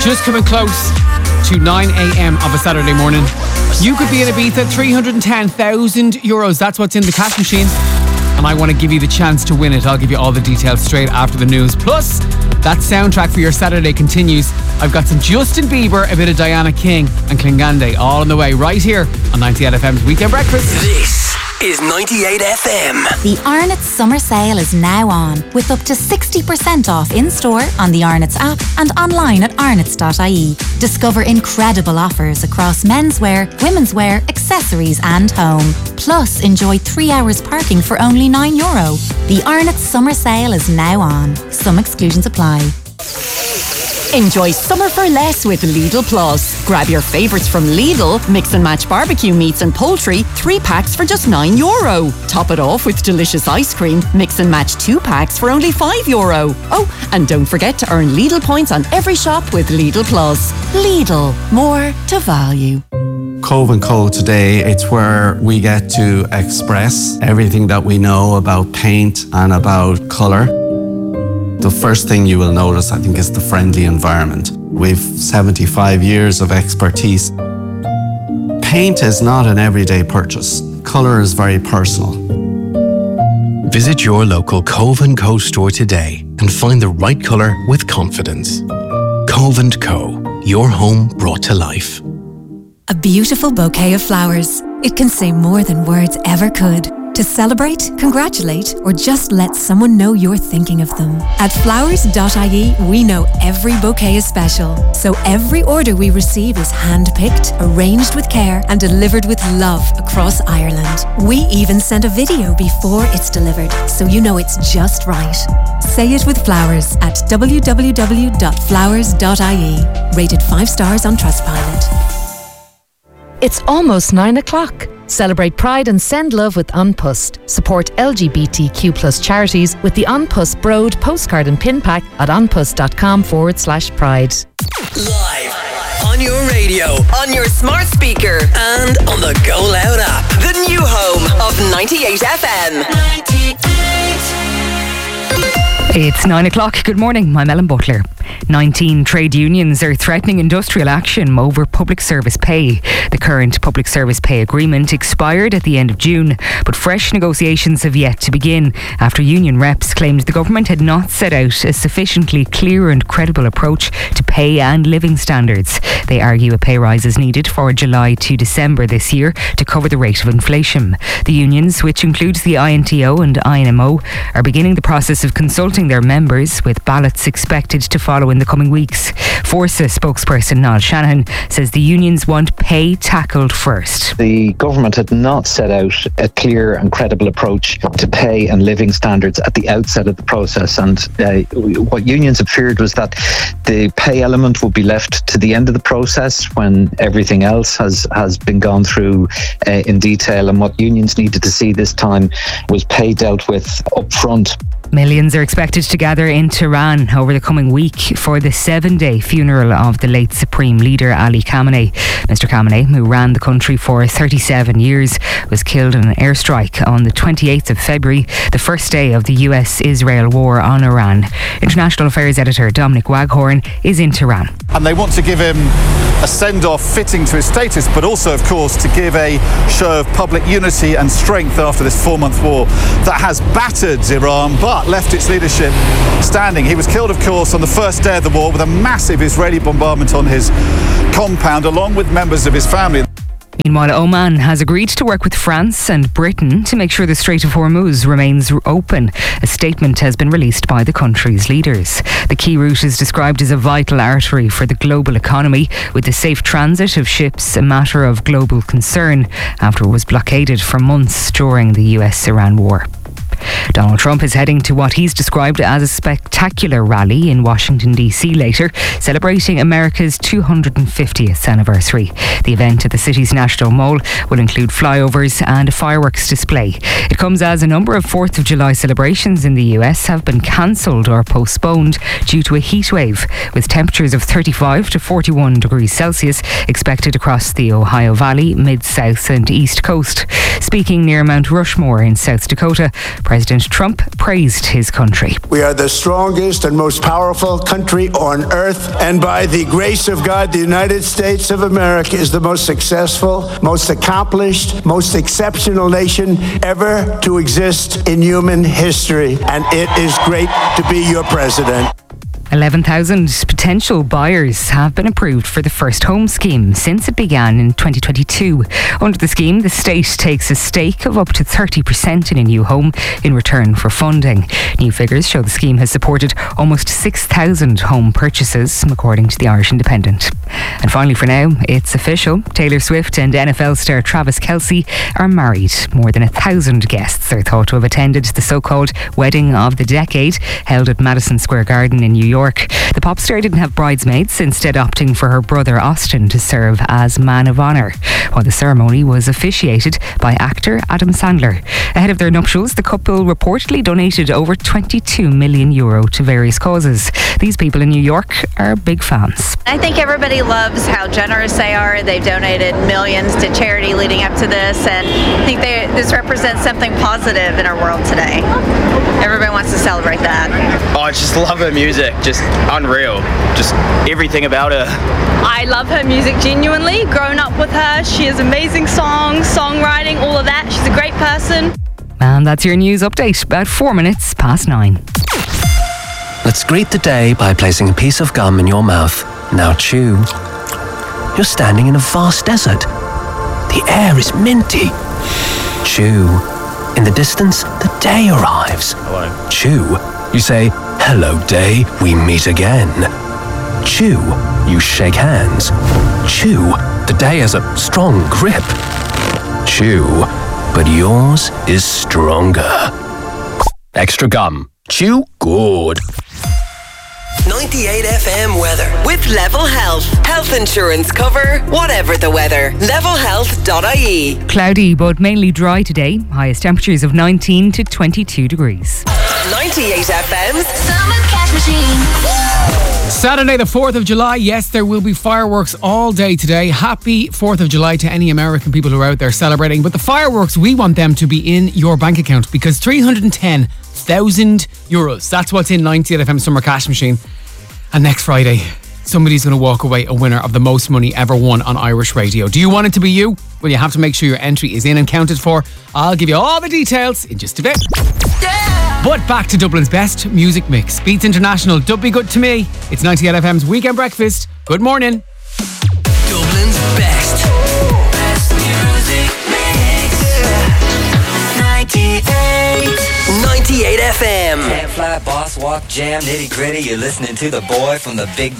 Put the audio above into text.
just coming close to 9 a.m. of a Saturday morning. You could be in Ibiza, €310,000. That's what's in the cash machine. And I want to give you the chance to win it. I'll give you all the details straight after the news. Plus, that soundtrack for your Saturday continues. I've got some Justin Bieber, a bit of Diana King and Klingande all on the way right here on 98 FM's Weekend Breakfast. This is 98 FM. The Arnott's summer sale is now on, with up to 60% off in-store on the Arnott's app and online at arnotts.ie. Discover incredible offers across menswear, women's wear, accessories and home. Plus, enjoy 3 hours parking for only €9. The Arnott's summer sale is now on. Some exclusions apply. Enjoy summer for less with Lidl Plus. Grab your favourites from Lidl, mix and match barbecue meats and poultry, 3 packs for just €9. Top it off with delicious ice cream, mix and match 2 packs for only €5. Oh, and don't forget to earn Lidl points on every shop with Lidl Plus. Lidl, more to value. Cove & Co today, it's where we get to express everything that we know about paint and about colour. The first thing you will notice, I think, is the friendly environment. We've 75 years of expertise. Paint is not an everyday purchase. Colour is very personal. Visit your local Cove & Co store today and find the right colour with confidence. Cove & Co, your home brought to life. A beautiful bouquet of flowers. It can say more than words ever could. To celebrate, congratulate, or just let someone know you're thinking of them. At flowers.ie, we know every bouquet is special. So every order we receive is hand-picked, arranged with care, and delivered with love across Ireland. We even send a video before it's delivered, so you know it's just right. Say it with flowers at www.flowers.ie. Rated 5 stars on Trustpilot. It's almost 9 o'clock. Celebrate Pride and send love with An Post. Support LGBTQ+ charities with the An Post Broad postcard and pin pack at anpost.com/pride. Live on your radio, on your smart speaker, and on the Go Loud app. The new home of 98 FM. 98. It's 9 o'clock. Good morning. I'm Ellen Butler. 19 trade unions are threatening industrial action over public service pay. The current public service pay agreement expired at the end of June, but fresh negotiations have yet to begin after union reps claimed the government had not set out a sufficiently clear and credible approach to pay and living standards. They argue a pay rise is needed for July to December this year to cover the rate of inflation. The unions, which includes the INTO and INMO, are beginning the process of consulting their members, with ballots expected to follow in the coming weeks. Forza spokesperson Niall Shanahan says the unions want pay tackled first. The government had not set out a clear and credible approach to pay and living standards at the outset of the process, and what unions have feared was that the pay element would be left to the end of the process when everything else has been gone through in detail, and what unions needed to see this time was pay dealt with up front. Millions are expected to gather in Tehran over the coming week for the 7-day funeral of the late Supreme Leader Ali Khamenei. Mr. Khamenei, who ran the country for 37 years, was killed in an airstrike on the 28th of February, the first day of the US-Israel war on Iran. International Affairs Editor Dominic Waghorn is in Tehran. And they want to give him a send-off fitting to his status, but also, of course, to give a show of public unity and strength after this 4-month war that has battered Iran, but left its leadership standing. He was killed, of course, on the first day of the war with a massive Israeli bombardment on his compound, along with members of his family. Meanwhile, Oman has agreed to work with France and Britain to make sure the Strait of Hormuz remains open. A statement has been released by the country's leaders. The key route is described as a vital artery for the global economy, with the safe transit of ships a matter of global concern after it was blockaded for months during the US-Iran war. Donald Trump is heading to what he's described as a spectacular rally in Washington DC later, celebrating America's 250th anniversary. The event at the city's National Mall will include flyovers and a fireworks display. It comes as a number of 4th of July celebrations in the US have been cancelled or postponed due to a heat wave, with temperatures of 35 to 41 degrees Celsius expected across the Ohio Valley, Mid-South and East Coast. Speaking near Mount Rushmore in South Dakota, President Trump praised his country. We are the strongest and most powerful country on earth, and by the grace of God, the United States of America is the most successful, most accomplished, most exceptional nation ever to exist in human history, and it is great to be your president. 11,000 potential buyers have been approved for the First Home scheme since it began in 2022. Under the scheme, the state takes a stake of up to 30% in a new home in return for funding. New figures show the scheme has supported almost 6,000 home purchases, according to the Irish Independent. And finally, for now, it's official. Taylor Swift and NFL star Travis Kelce are married. More than 1,000 guests are thought to have attended the so-called wedding of the decade, held at Madison Square Garden in New York. The pop star didn't have bridesmaids, instead opting for her brother Austin to serve as man of honour, while the ceremony was officiated by actor Adam Sandler. Ahead of their nuptials, the couple reportedly donated over €22 million to various causes. These people in New York are big fans. I think everybody loves how generous they are. They've donated millions to charity leading up to this, and I think this represents something positive in our world today. Everybody wants to celebrate that. Oh, I just love her music. Just unreal. Just everything about her. I love her music genuinely. Grown up with her, she has amazing songs, songwriting, all of that. She's a great person. And that's your news update, about 4 minutes past 9. Let's greet the day by placing a piece of gum in your mouth. Now chew. You're standing in a vast desert. The air is minty. Chew. In the distance, the day arrives. Hello. Chew. You say, "Hello, day, we meet again." Chew. You shake hands. Chew. The day has a strong grip. Chew. But yours is stronger. Extra gum. Chew good. 98 FM weather with Level Health. Health insurance cover, whatever the weather. Levelhealth.ie. Cloudy but mainly dry today. Highest temperatures of 19 to 22 degrees. 98 FM's Summer Cash Machine. Saturday the 4th of July. Yes, there will be fireworks all day today. Happy 4th of July to any American people who are out there celebrating. But the fireworks, we want them to be in your bank account, because €310,000. That's what's in 98 FM Summer Cash Machine. And next Friday, somebody's going to walk away a winner of the most money ever won on Irish radio. Do you want it to be you? Well, you have to make sure your entry is in and counted for. I'll give you all the details in just a bit. But back to Dublin's best music mix. Beats International, Dub Be Good To Me. It's 98 FM's Weekend Breakfast. Good morning. Dublin's best music mix. 98 FM. Can't fly, boss, walk, jam, nitty gritty. You're listening to the boy from the big